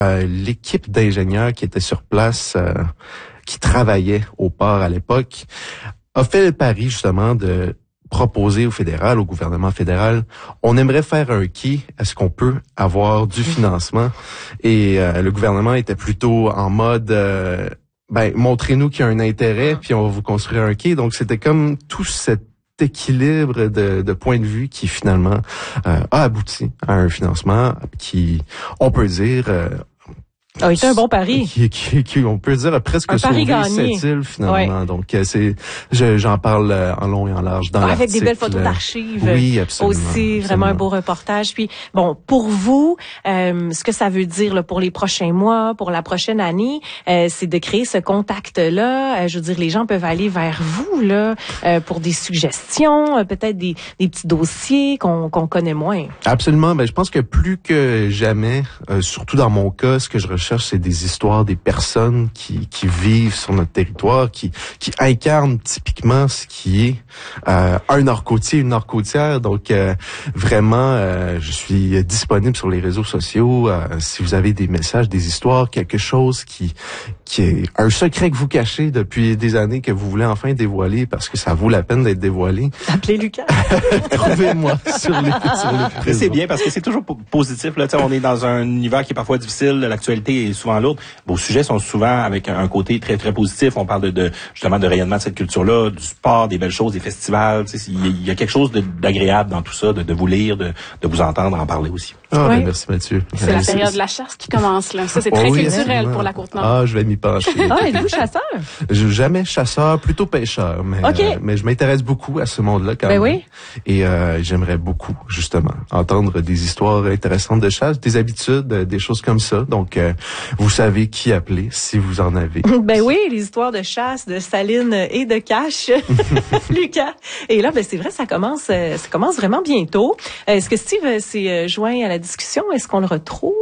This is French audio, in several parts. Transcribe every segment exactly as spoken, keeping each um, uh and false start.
Euh, l'équipe d'ingénieurs qui était sur place, euh, qui travaillait au port à l'époque, a fait le pari justement de proposer au fédéral, au gouvernement fédéral, on aimerait faire un quai, est-ce qu'on peut avoir du financement? Et euh, le gouvernement était plutôt en mode, euh, ben montrez-nous qu'il y a un intérêt, puis on va vous construire un quai. Donc c'était comme tout cet équilibre de, de point de vue qui finalement euh, a abouti à un financement qui, on peut dire, euh, a été un bon pari. Qui, qui, qui, on peut dire, a presque un sauvé gagné. cette île, finalement. Ouais. Donc, c'est, je, j'en parle en long et en large dans ah, l'article. Avec des belles photos d'archives. Oui, absolument. Aussi, absolument. vraiment un beau reportage. Puis, bon, pour vous, euh, ce que ça veut dire là, pour les prochains mois, pour la prochaine année, euh, c'est de créer ce contact-là. Euh, je veux dire, les gens peuvent aller vers vous là euh, pour des suggestions, euh, peut-être des, des petits dossiers qu'on, qu'on connaît moins. Absolument. Ben, je pense que plus que jamais, euh, surtout dans mon cas, ce que je recherche, c'est des histoires des personnes qui, qui vivent sur notre territoire, qui, qui incarnent typiquement ce qui est euh, un nord-côtier, une nord-côtière. Donc, euh, vraiment, euh, je suis disponible sur les réseaux sociaux. Euh, si vous avez des messages, des histoires, quelque chose qui, qui est un secret que vous cachez depuis des années, que vous voulez enfin dévoiler parce que ça vaut la peine d'être dévoilé. Appelez Lucas. Trouvez-moi sur les, sur les réseaux. C'est bien parce que c'est toujours positif. Là, on est dans un univers qui est parfois difficile. L'actualité est souvent lourde. Vos sujets sont souvent avec un côté très, très positif. On parle de, de justement de rayonnement de cette culture-là, du sport, des belles choses, des festivals. Il y a quelque chose de, d'agréable dans tout ça, de, de vous lire, de, de vous entendre en parler aussi. Ah, oui. ben merci Mathieu. C'est euh, la période c'est... de la chasse qui commence là. Ça, c'est très oh, oui, culturel absolument. Pour la Côte-Nord. Ah, je vais m'y pencher. Ah, êtes-vous chasseur? Je jamais chasseur, plutôt pêcheur. Mais, okay. euh, mais je m'intéresse beaucoup à ce monde-là quand ben même. Oui. Et euh, j'aimerais beaucoup, justement, entendre des histoires intéressantes de chasse, des habitudes, des choses comme ça. Donc, euh, vous savez qui appeler si vous en avez. Ben oui, les histoires de chasse, de saline et de cache. Lucas. Et là, ben c'est vrai, ça commence, ça commence vraiment bientôt. Est-ce que Steve s'est joint à la discussion? Est-ce qu'on le retrouve?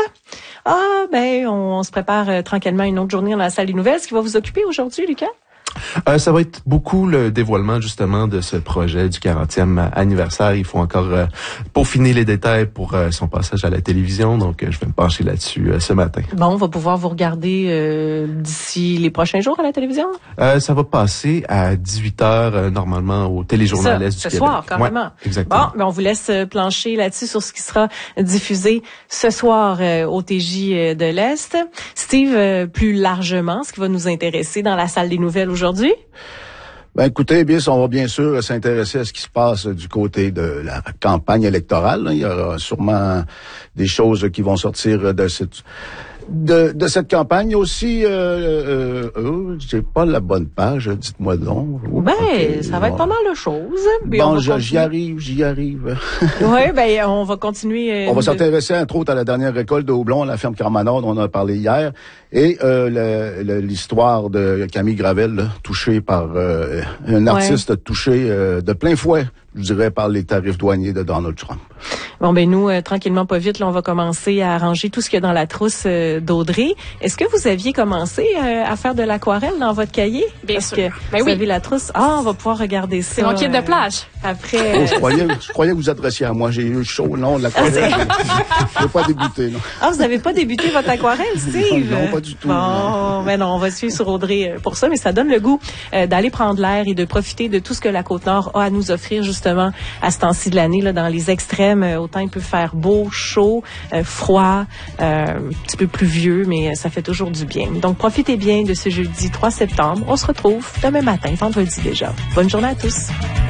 Ah, ben, on, on se prépare euh, tranquillement une autre journée dans la salle des nouvelles. Ce qui va vous occuper aujourd'hui, Lucas? Euh, ça va être beaucoup le dévoilement justement de ce projet du quarantième anniversaire. Il faut encore euh, peaufiner les détails pour euh, son passage à la télévision. Donc, euh, je vais me pencher là-dessus euh, ce matin. Bon, on va pouvoir vous regarder euh, d'ici les prochains jours à la télévision? Euh, ça va passer à dix-huit heures euh, normalement au téléjournal Est du Québec. Ce soir, carrément. Ouais, exactement. Bon, ben on vous laisse plancher là-dessus sur ce qui sera diffusé ce soir euh, au T J de l'Est. Steve, euh, plus largement, ce qui va nous intéresser dans la salle des nouvelles aujourd'hui? Aujourd'hui? Ben écoutez, bien, on va bien sûr s'intéresser à ce qui se passe du côté de la campagne électorale. Il y aura sûrement des choses qui vont sortir de cette de, de cette campagne. Aussi, euh, euh, euh, j'ai pas la bonne page, dites-moi donc. Ben, okay, ça va bon. être pas mal de choses. Bon, j'y arrive, j'y arrive. Oui, ben, on va continuer. Euh, on va de... s'intéresser, entre autres, à la dernière récolte de houblon à la ferme Carmanord, dont on a parlé hier, et euh, le, le, l'histoire de Camille Gravel, là, touchée par euh, un artiste ouais. touché euh, de plein fouet, je dirais, par les tarifs douaniers de Donald Trump. Bon, ben nous, euh, tranquillement, pas vite, là, on va commencer à arranger tout ce qu'il y a dans la trousse euh, d'Audrey. Est-ce que vous aviez commencé euh, à faire de l'aquarelle dans votre cahier? Bien Parce sûr. que ben vous oui. avez la trousse. Ah, on va pouvoir regarder ça. C'est mon kit euh, de plage. Après. Oh, je croyais, je croyais que vous adressiez à moi. J'ai eu chaud, non, l'aquarelle. Je n'ai pas débuté, non. Ah, vous n'avez pas débuté votre aquarelle, Steve? Non, pas du tout. Bon, ben non, on va suivre sur Audrey pour ça, mais ça donne le goût euh, d'aller prendre l'air et de profiter de tout ce que la Côte-Nord a à nous offrir, justement, à ce temps-ci de l'année, là, dans les extrêmes. Autant il peut faire beau, chaud, euh, froid, euh, un petit peu pluvieux, mais ça fait toujours du bien. Donc, profitez bien de ce jeudi trois septembre. On se retrouve demain matin, vendredi déjà. Bonne journée à tous.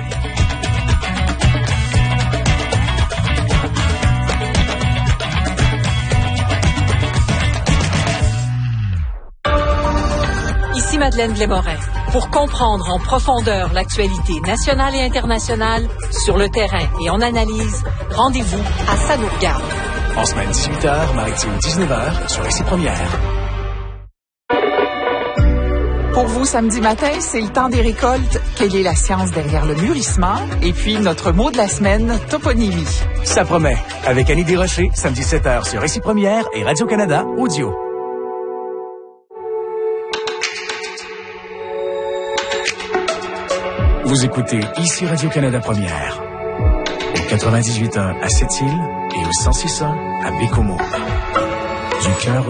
Ici Madeleine Blais-Morin. Pour comprendre en profondeur l'actualité nationale et internationale, sur le terrain et en analyse, rendez-vous à Ça nous regarde. En semaine dix-huit heures, mardi dix-neuf heures, sur Récit Première. Pour vous, samedi matin, c'est le temps des récoltes. Quelle est la science derrière le mûrissement? Et puis, notre mot de la semaine, toponymie. Ça promet. Avec Annie Desrochers, samedi sept heures sur Récit Première et Radio-Canada Audio. Vous écoutez ici Radio-Canada Première. Au quatre-vingt-dix-huit point un à Sept-Îles et au cent six point un à Bécomo. du cœur